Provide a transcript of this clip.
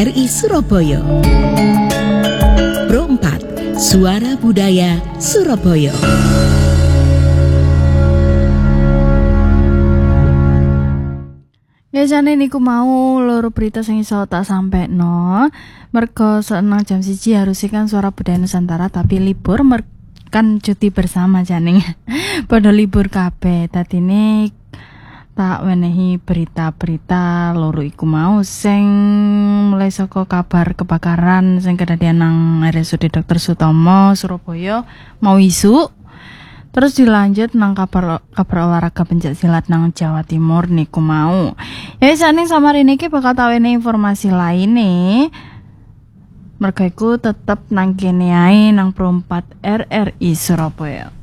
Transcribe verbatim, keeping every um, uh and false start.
R I Surabaya. Pro empat, Suara Budaya Surabaya. Ya jane niku mau loro berita sing iso tak sampekno. Mergo senang jam siji harus kan Suara Budaya Nusantara tapi libur mer kan cuti bersama janing. Padha libur kabeh. Dadine tak wenehi berita-berita loro iku mau sing mulai saka kabar kebakaran sing kedadian nang R S U D Dokter Sutomo Surabaya mau isu. Terus dilanjut nang kabar kabar olahraga pencak silat nang Jawa Timur niku mau. Ya saning samarene iki bakal tawene informasi lain nih. Mereka iku tetep nang kene ae nang Pro empat R R I Surabaya.